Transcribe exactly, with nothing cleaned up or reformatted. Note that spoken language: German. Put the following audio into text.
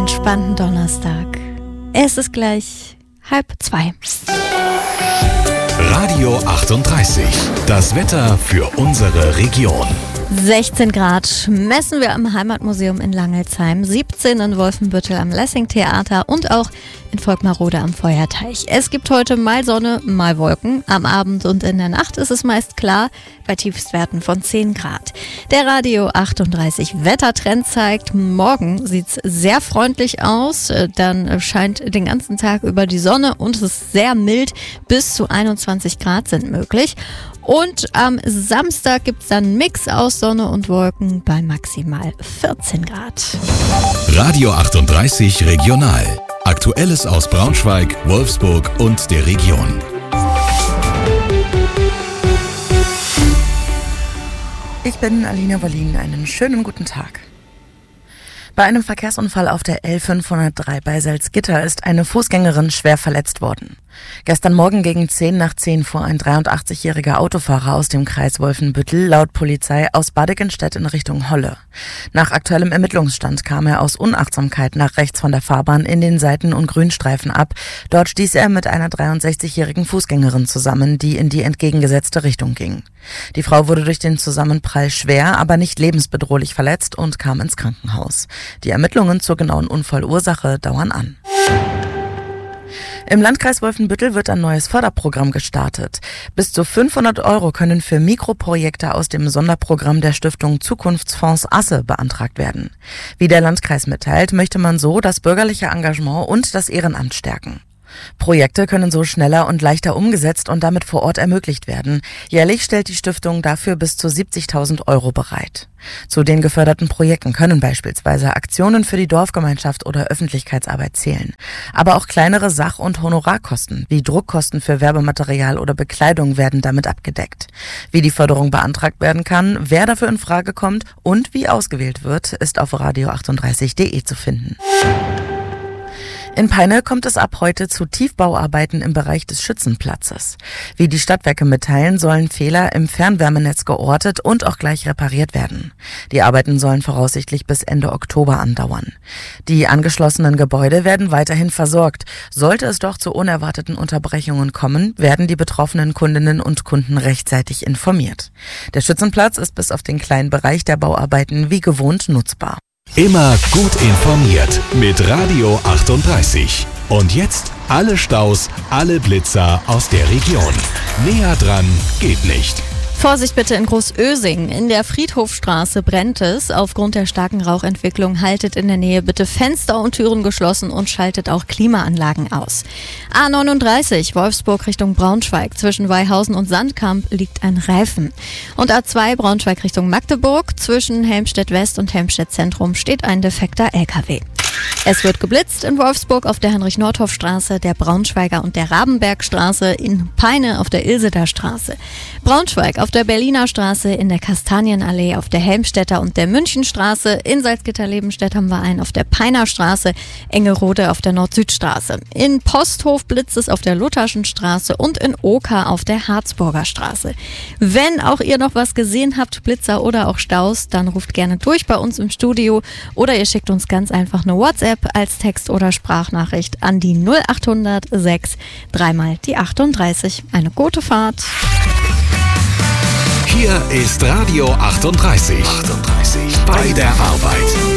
entspannten Donnerstag. Es ist gleich halb zwei. Radio achtunddreißig, das Wetter für unsere Region. sechzehn Grad messen wir am Heimatmuseum in Langelsheim, siebzehn in Wolfenbüttel am Lessing-Theater und auch in Volkmarode am Feuerteich. Es gibt heute mal Sonne, mal Wolken. Am Abend und in der Nacht ist es meist klar, bei Tiefstwerten von zehn Grad. Der Radio achtunddreißig Wettertrend zeigt, morgen sieht es sehr freundlich aus. Dann scheint den ganzen Tag über die Sonne und es ist sehr mild. Bis zu einundzwanzig Grad sind möglich. Und am Samstag gibt es dann einen Mix aus Sonne und Wolken bei maximal vierzehn Grad. Radio achtunddreißig Regional. Aktuelles aus Braunschweig, Wolfsburg und der Region. Ich bin Alina Wollin. Einen schönen guten Tag. Bei einem Verkehrsunfall auf der L fünfhundertdrei bei Salzgitter ist eine Fußgängerin schwer verletzt worden. Gestern Morgen gegen zehn nach zehn fuhr ein dreiundachtzigjähriger Autofahrer aus dem Kreis Wolfenbüttel laut Polizei aus Badigenstedt in Richtung Holle. Nach aktuellem Ermittlungsstand kam er aus Unachtsamkeit nach rechts von der Fahrbahn in den Seiten- und Grünstreifen ab. Dort stieß er mit einer dreiundsechzigjährigen Fußgängerin zusammen, die in die entgegengesetzte Richtung ging. Die Frau wurde durch den Zusammenprall schwer, aber nicht lebensbedrohlich verletzt und kam ins Krankenhaus. Die Ermittlungen zur genauen Unfallursache dauern an. Im Landkreis Wolfenbüttel wird ein neues Förderprogramm gestartet. Bis zu fünfhundert Euro können für Mikroprojekte aus dem Sonderprogramm der Stiftung Zukunftsfonds Asse beantragt werden. Wie der Landkreis mitteilt, möchte man so das bürgerliche Engagement und das Ehrenamt stärken. Projekte können so schneller und leichter umgesetzt und damit vor Ort ermöglicht werden. Jährlich stellt die Stiftung dafür bis zu siebzigtausend Euro bereit. Zu den geförderten Projekten können beispielsweise Aktionen für die Dorfgemeinschaft oder Öffentlichkeitsarbeit zählen. Aber auch kleinere Sach- und Honorarkosten wie Druckkosten für Werbematerial oder Bekleidung werden damit abgedeckt. Wie die Förderung beantragt werden kann, wer dafür in Frage kommt und wie ausgewählt wird, ist auf radio achtunddreißig punkt de zu finden. In Peine kommt es ab heute zu Tiefbauarbeiten im Bereich des Schützenplatzes. Wie die Stadtwerke mitteilen, sollen Fehler im Fernwärmenetz geortet und auch gleich repariert werden. Die Arbeiten sollen voraussichtlich bis Ende Oktober andauern. Die angeschlossenen Gebäude werden weiterhin versorgt. Sollte es doch zu unerwarteten Unterbrechungen kommen, werden die betroffenen Kundinnen und Kunden rechtzeitig informiert. Der Schützenplatz ist bis auf den kleinen Bereich der Bauarbeiten wie gewohnt nutzbar. Immer gut informiert mit Radio achtunddreißig. Und jetzt alle Staus, alle Blitzer aus der Region. Näher dran geht nicht. Vorsicht bitte in Großösing. In der Friedhofstraße brennt es. Aufgrund der starken Rauchentwicklung haltet in der Nähe bitte Fenster und Türen geschlossen und schaltet auch Klimaanlagen aus. A neununddreißig Wolfsburg Richtung Braunschweig. Zwischen Weihausen und Sandkamp liegt ein Reifen. Und A zwei Braunschweig Richtung Magdeburg. Zwischen Helmstedt West und Helmstedt Zentrum steht ein defekter L K W. Es wird geblitzt in Wolfsburg auf der Heinrich-Nordhoff-Straße, der Braunschweiger und der Rabenbergstraße, in Peine auf der Ilseder Straße, Braunschweig auf der Berliner Straße, in der Kastanienallee auf der Helmstedter und der Münchenstraße, in Salzgitter-Lebenstedt haben wir einen auf der Peiner Straße, Engerode auf der Nord-Süd-Straße, in Posthof blitzt es auf der Lutherschen Straße und in Oker auf der Harzburger Straße. Wenn auch ihr noch was gesehen habt, Blitzer oder auch Staus, dann ruft gerne durch bei uns im Studio oder ihr schickt uns ganz einfach eine WhatsApp als Text- oder Sprachnachricht an die null achthundert sechs, dreimal die achtunddreißig. Eine gute Fahrt. Hier ist Radio achtunddreißig. achtunddreißig bei der Arbeit.